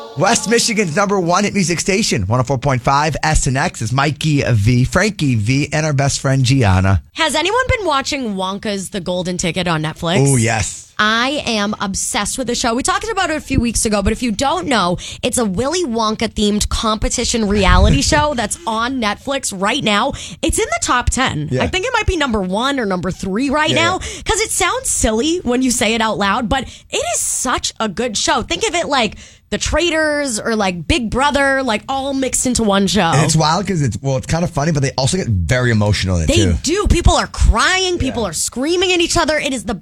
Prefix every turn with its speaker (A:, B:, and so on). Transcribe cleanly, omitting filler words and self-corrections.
A: West Michigan's #1 hit music station, 104.5 SNX is Mikey V, Frankie V, and our best friend Gianna.
B: Has anyone been watching Wonka's The Golden Ticket on Netflix?
A: Oh, yes.
B: I am obsessed with the show. We talked about it a few weeks ago, but if you don't know, it's a Willy Wonka themed competition reality show that's on Netflix right now. It's in the top 10.
A: Yeah.
B: I think it might be #1 or #3 right now because it sounds silly when you say it out loud, but it is such a good show. Think of it like The Traitors or like Big Brother, like all mixed into one show.
A: And it's wild because it's kind of funny, but they also get very emotional in it
B: They
A: too.
B: do. People are crying. People are screaming at each other. It is the